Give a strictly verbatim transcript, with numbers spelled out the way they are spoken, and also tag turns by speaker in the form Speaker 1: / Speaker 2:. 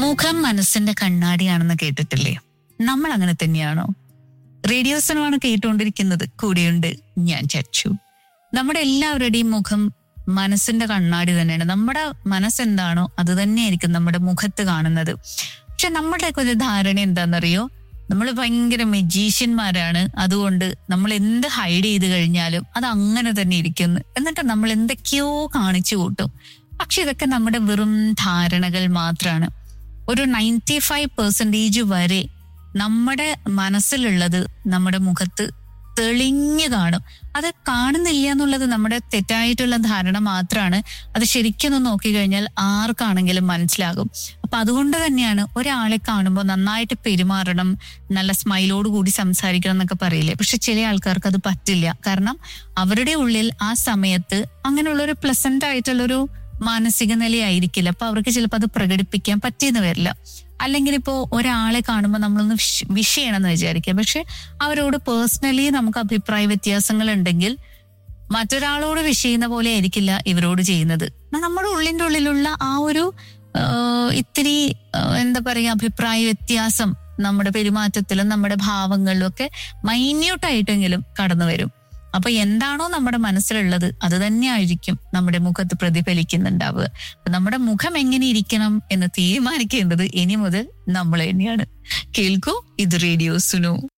Speaker 1: മുഖം മനസ്സിന്റെ കണ്ണാടിയാണെന്ന് കേട്ടിട്ടില്ലേ? നമ്മൾ അങ്ങനെ തന്നെയാണോ? റേഡിയോസിനുമാണ് കേട്ടുകൊണ്ടിരിക്കുന്നത്. കൂടെയുണ്ട് ഞാൻ ചച്ചു. നമ്മുടെ എല്ലാവരുടെയും മുഖം മനസ്സിന്റെ കണ്ണാടി തന്നെയാണ്. നമ്മുടെ മനസ്സെന്താണോ അത് തന്നെയായിരിക്കും നമ്മുടെ മുഖത്ത് കാണുന്നത്. പക്ഷെ നമ്മുടെയൊക്കെ ഒരു ധാരണ എന്താണെന്നറിയോ? നമ്മൾ ഭയങ്കര മെജീഷ്യന്മാരാണ്, അതുകൊണ്ട് നമ്മൾ എന്ത് ഹൈഡ് ചെയ്ത് കഴിഞ്ഞാലും അത് അങ്ങനെ തന്നെ ഇരിക്കുന്നു, എന്നിട്ട് നമ്മൾ എന്തൊക്കെയോ കാണിച്ചു കൂട്ടും. പക്ഷെ ഇതൊക്കെ നമ്മുടെ വെറും ധാരണകൾ മാത്രമാണ്. ഒരു നയൻറ്റി ഫൈവ് പെർസെൻറ്റേജ് വരെ നമ്മുടെ മനസ്സിലുള്ളത് നമ്മുടെ മുഖത്ത് തെളിഞ്ഞു കാണും. അത് കാണുന്നില്ല എന്നുള്ളത് നമ്മുടെ തെറ്റായിട്ടുള്ള ധാരണ മാത്രമാണ്. അത് ശരിക്കൊന്ന് നോക്കിക്കഴിഞ്ഞാൽ ആർക്കാണെങ്കിലും മനസ്സിലാകും. അപ്പൊ അതുകൊണ്ട് തന്നെയാണ് ഒരാളെ കാണുമ്പോൾ നന്നായിട്ട് പെരുമാറണം, നല്ല സ്മൈലോട് കൂടി സംസാരിക്കണം എന്നൊക്കെ പറയില്ലേ. പക്ഷെ ചില ആൾക്കാർക്ക് അത് പറ്റില്ല. കാരണം അവരുടെ ഉള്ളിൽ ആ സമയത്ത് അങ്ങനെയുള്ളൊരു പ്ലസന്റ് ആയിട്ടുള്ളൊരു മാനസിക നിലയായിരിക്കില്ല. അപ്പൊ അവർക്ക് ചിലപ്പോൾ അത് പ്രകടിപ്പിക്കാൻ പറ്റിയെന്ന് വരില്ല. അല്ലെങ്കിൽ ഇപ്പോൾ ഒരാളെ കാണുമ്പോൾ നമ്മളൊന്ന് വിഷ് വിഷ് ചെയ്യണമെന്ന് വിചാരിക്കുക, പക്ഷെ അവരോട് പേഴ്സണലി നമുക്ക് അഭിപ്രായ വ്യത്യാസങ്ങൾ ഉണ്ടെങ്കിൽ മറ്റൊരാളോട് വിഷ് ചെയ്യുന്ന പോലെ ആയിരിക്കില്ല ഇവരോട് ചെയ്യുന്നത്. നമ്മുടെ ഉള്ളിൻ്റെ ഉള്ളിലുള്ള ആ ഒരു ഇത്തിരി എന്താ പറയുക അഭിപ്രായ വ്യത്യാസം നമ്മുടെ പെരുമാറ്റത്തിലും നമ്മുടെ ഭാവങ്ങളിലും ഒക്കെ മൈന്യൂട്ടായിട്ടെങ്കിലും കടന്നു വരും. അപ്പൊ എന്താണോ നമ്മുടെ മനസ്സിലുള്ളത് അത് തന്നെയായിരിക്കും നമ്മുടെ മുഖത്ത് പ്രതിഫലിക്കുന്നുണ്ടാവുക. അപ്പൊ നമ്മുടെ മുഖം എങ്ങനെ ഇരിക്കണം എന്ന് തീരുമാനിക്കേണ്ടത് ഇനി മുതൽ നമ്മൾ തന്നെയാണ്. കേൾക്കൂ, ഇത് റേഡിയോ സുനു.